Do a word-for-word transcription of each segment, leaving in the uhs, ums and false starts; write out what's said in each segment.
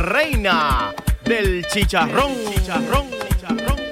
reina del chicharrón. Chicharrón, chicharrón.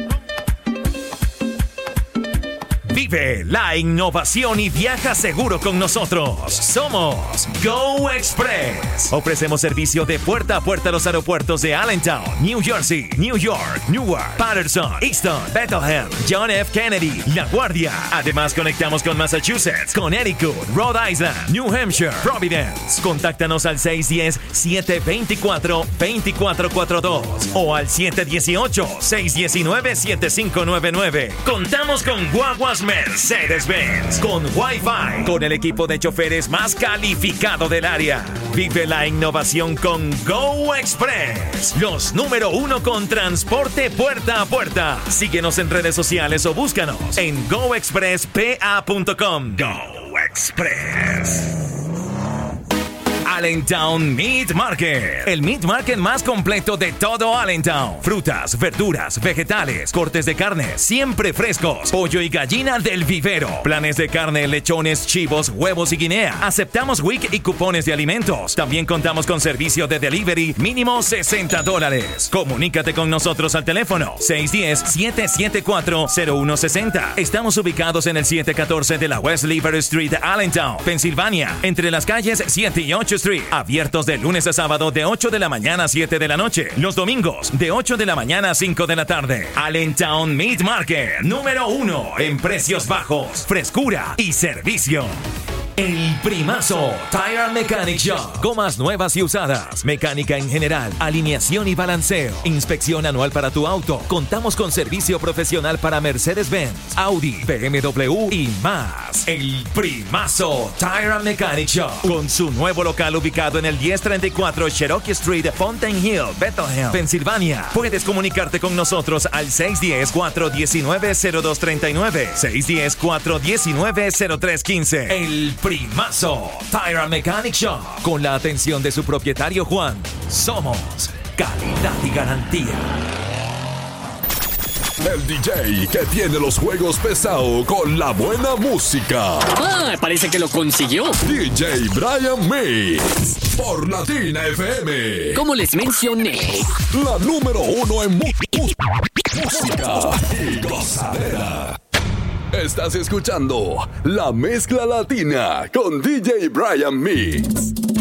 Vive la innovación y viaja seguro con nosotros. Somos Go Express. Ofrecemos servicio de puerta a puerta a los aeropuertos de Allentown, New Jersey, New York, Newark, Patterson, Easton, Bethlehem, John F. Kennedy, La Guardia. Además, conectamos con Massachusetts, Connecticut, Rhode Island, New Hampshire, Providence. Contáctanos al seis uno cero, siete dos cuatro, dos cuatro cuatro dos o al siete uno ocho, seis uno nueve, siete cinco nueve nueve. Contamos con guaguas Mercedes-Benz con Wi-Fi, con el equipo de choferes más calificado del área. Vive la innovación con Go Express, los número uno con transporte puerta a puerta. Síguenos en redes sociales o búscanos en go express p a punto com. Go Express. Allentown Meat Market, el meat market más completo de todo Allentown. Frutas, verduras, vegetales, cortes de carne, siempre frescos, pollo y gallina del vivero, planes de carne, lechones, chivos, huevos y guinea. Aceptamos W I C y cupones de alimentos. También contamos con servicio de delivery mínimo sesenta dólares. Comunícate con nosotros al teléfono seis uno cero, siete siete cuatro, cero uno seis cero. Estamos ubicados en el siete catorce de la West Lever Street, Allentown, Pensilvania, entre las calles siete y ocho Street. Abiertos de lunes a sábado de ocho de la mañana a siete de la noche. Los domingos de ocho de la mañana a cinco de la tarde. Allentown Meat Market, número uno en precios bajos, frescura y servicio. El Primazo Tire Mechanic Shop. Gomas nuevas y usadas, mecánica en general, alineación y balanceo, inspección anual para tu auto. Contamos con servicio profesional para Mercedes-Benz, Audi, B M W y más. El Primazo Tire Mechanic Shop, con su nuevo local ubicado en el diez treinta y cuatro Cherokee Street, Fountain Hill, Bethlehem, Pensilvania. Puedes comunicarte con nosotros al seis uno cero, cuatro uno nueve, cero dos tres nueve, seis uno cero, cuatro uno nueve, cero tres uno cinco. El Primazo Tire Mechanic Shop, con la atención de su propietario Juan. Somos calidad y garantía. El D J que tiene los juegos pesados con la buena música. Ah, parece que lo consiguió. D J Brian Mix por Latina F M. Como les mencioné, la número uno en mu música y gozadera. Estás escuchando La Mezcla Latina con D J Brian Mix.